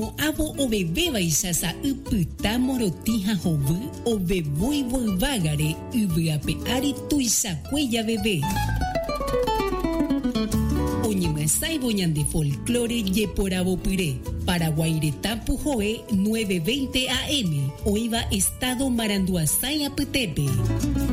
Oimo avo oveveva isasa ipyta morotija hovy ovevúivoivágare yvyape ári tuisakuéja veve. Oñemyasãivo ñande folclore jeporavopyre. Paraguaireta Pujoe 9:20 AM. Oiva Estado Maranduasái apytépe.